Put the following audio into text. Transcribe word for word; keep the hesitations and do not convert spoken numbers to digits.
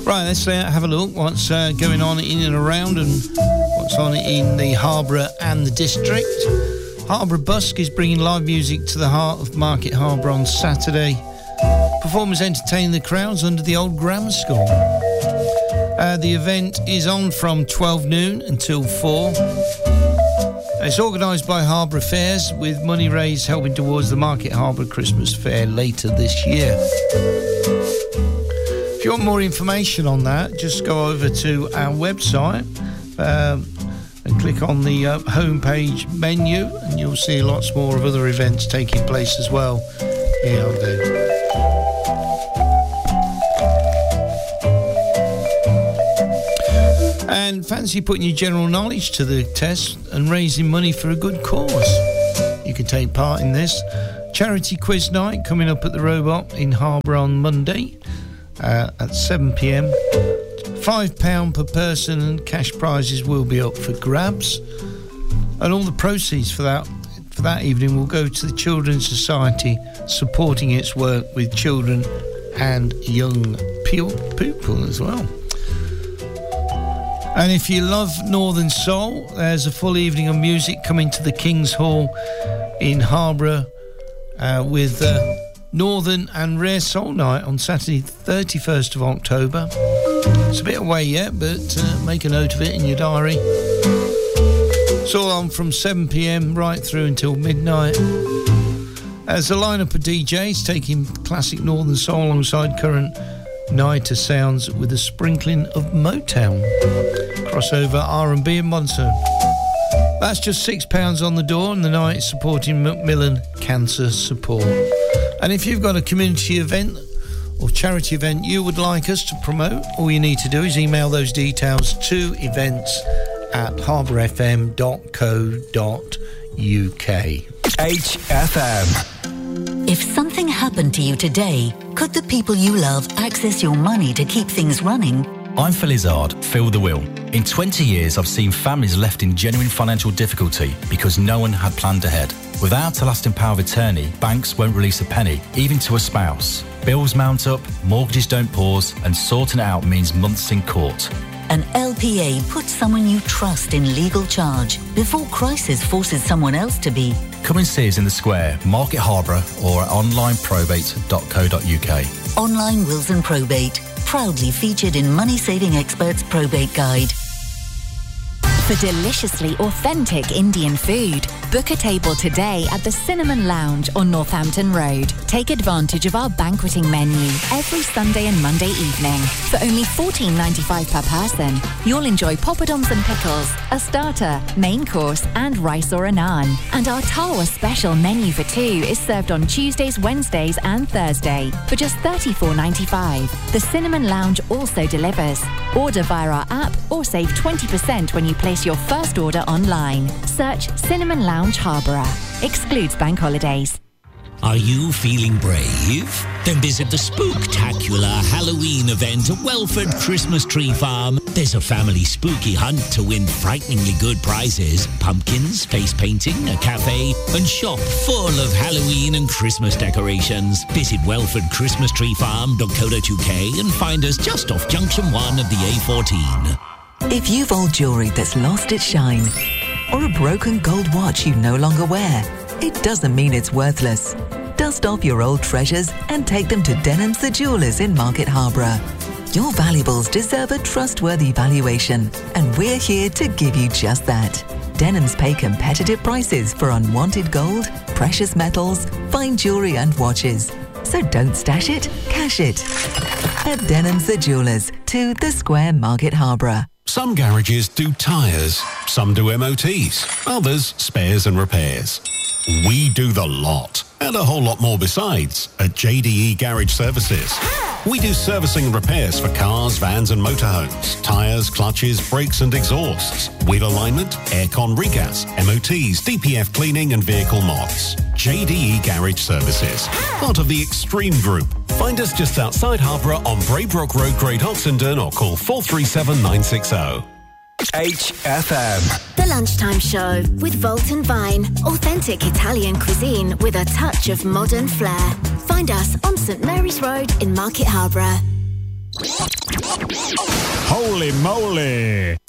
Right, let's uh, have a look what's uh, going on in and around and what's on in the Harborough and the district. Harborough Busk is bringing live music to the heart of Market Harborough on Saturday. Performers entertain the crowds under the old grammar school. Uh, the event is on from twelve noon until four. It's organised by Harborough Fairs, with money raised helping towards the Market Harborough Christmas Fair later this year. If you want more information on that, just go over to our website um, and click on the uh, homepage menu, and you'll see lots more of other events taking place as well. Here I'll do. And fancy putting your general knowledge to the test and raising money for a good cause? You can take part in this. Charity quiz night coming up at the Robot in Harborough on Monday uh, at seven p.m. five pounds per person, and cash prizes will be up for grabs. And all the proceeds for that for that evening will go to the Children's Society, supporting its work with children and young people as well. And if you love Northern Soul, there's a full evening of music coming to the King's Hall in Harborough uh, with uh, Northern and Rare Soul Night on Saturday thirty-first of October. It's a bit away yet, but uh, make a note of it in your diary. It's all on from seven p.m. right through until midnight. There's a lineup of D Js taking classic Northern Soul alongside current nighter sounds with a sprinkling of Motown. Crossover R and B and Monsoon. That's just six pounds on the door, and the night is supporting Macmillan Cancer Support. And if you've got a community event or charity event you would like us to promote, all you need to do is email those details to events at harbour f m dot co dot u k. H F M. If something happened to you today, could the people you love access your money to keep things running? I'm Phil Izzard, Phil the Will. In twenty years, I've seen families left in genuine financial difficulty because no one had planned ahead. Without a lasting power of attorney, banks won't release a penny, even to a spouse. Bills mount up, mortgages don't pause, and sorting it out means months in court. An L P A puts someone you trust in legal charge before crisis forces someone else to be. Come and see us in the Square, Market Harborough, or at online probate dot co dot u k. Online Wills and Probate, proudly featured in Money Saving Experts Probate Guide. For deliciously authentic Indian food, book a table today at the Cinnamon Lounge on Northampton Road. Take advantage of our banqueting menu every Sunday and Monday evening. For only fourteen ninety-five per person, you'll enjoy poppadoms and pickles, a starter, main course and rice or a naan. And our Tawa special menu for two is served on Tuesdays, Wednesdays and Thursday for just thirty-four ninety-five. The Cinnamon Lounge also delivers. Order via our app or save twenty percent when you place your first order online. Search Cinnamon Lounge Harborough. Excludes bank holidays. Are you feeling brave? Then visit the spooktacular Halloween event at Welford Christmas Tree Farm. There's a family spooky hunt to win frighteningly good prizes, pumpkins, face painting, a cafe, and shop full of Halloween and Christmas decorations. Visit welford christmas tree farm dot co dot u k and find us just off Junction one of the A fourteen. If you've old jewellery that's lost its shine, or a broken gold watch you no longer wear, it doesn't mean it's worthless. Dust off your old treasures and take them to Denham's the Jewellers in Market Harborough. Your valuables deserve a trustworthy valuation, and we're here to give you just that. Denham's pay competitive prices for unwanted gold, precious metals, fine jewellery and watches. So don't stash it, cash it. At Denham's the Jewellers, to the Square, Market Harborough. Some garages do tyres, some do M O Ts, others spares and repairs. We do the lot, and a whole lot more besides, at J D E Garage Services. We do servicing and repairs for cars, vans and motorhomes, tyres, clutches, brakes and exhausts, wheel alignment, aircon regas, M O Ts, D P F cleaning and vehicle mods. J D E Garage Services, part of the Extreme Group. Find us just outside Harborough on Braybrook Road, Great Oxenden, or call four three seven nine six zero. H F M. The Lunchtime Show with Volt and Vine. Authentic Italian cuisine with a touch of modern flair. Find us on St Mary's Road in Market Harborough. Holy moly!